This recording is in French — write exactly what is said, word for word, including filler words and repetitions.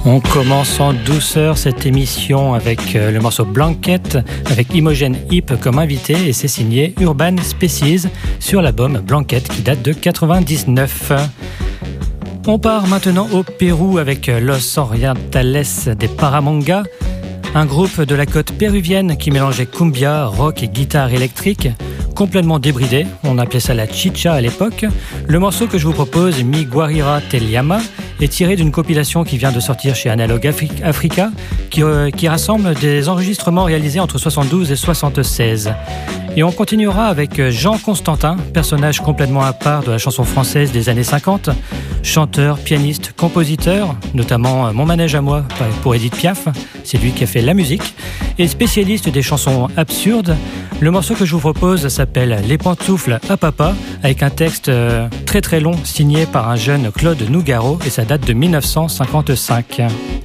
On commence en douceur cette émission avec le morceau Blanket, avec Imogen Heap comme invité, et c'est signé Urban Species sur l'album Blanket qui date de quatre-vingt-dix-neuf. On part maintenant au Pérou avec Los Orientales des Paramonga, un groupe de la côte péruvienne qui mélangeait cumbia, rock et guitare électrique, complètement débridé, on appelait ça la chicha à l'époque. Le morceau que je vous propose, Mi Guarira Te Llama, est tiré d'une compilation qui vient de sortir chez Analog Afri- Africa, qui, euh, qui rassemble des enregistrements réalisés entre soixante-douze et soixante-seize. Et on continuera avec Jean Constantin, personnage complètement à part de la chanson française des années cinquante, chanteur, pianiste, compositeur, notamment Mon manège à moi pour Edith Piaf, c'est lui qui a fait la musique, et spécialiste des chansons absurdes. Le morceau que je vous propose s'appelle Les pantoufles à papa, avec un texte euh, très très long signé par un jeune Claude Nougaro, et ça date de mille neuf cent cinquante-cinq.